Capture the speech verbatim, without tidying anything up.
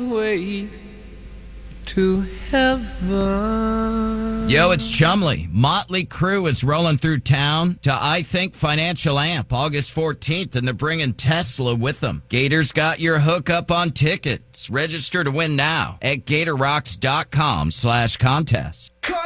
way to heaven. Yo, it's Chumley. Motley Crue is rolling through town to I Think Financial Amp August fourteenth, and they're bringing Tesla with them. Gator's got your hookup on tickets. Register to win now at gatorrocks.com slash contest.